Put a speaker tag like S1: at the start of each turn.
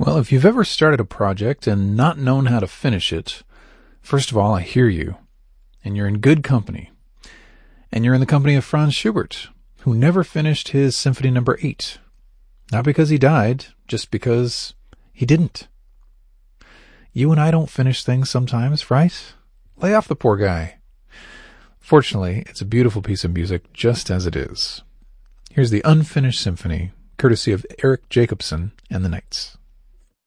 S1: Well, if you've ever started a project and not known how to finish it, first of all, I hear you. And you're in good company. And you're in the company of Franz Schubert, who never finished his Symphony No. 8. Not because he died, just because he didn't. You and I don't finish things sometimes, right? Lay off the poor guy. Fortunately, it's a beautiful piece of music just as it is. Here's the Unfinished Symphony, courtesy of Eric Jacobson and the Knights.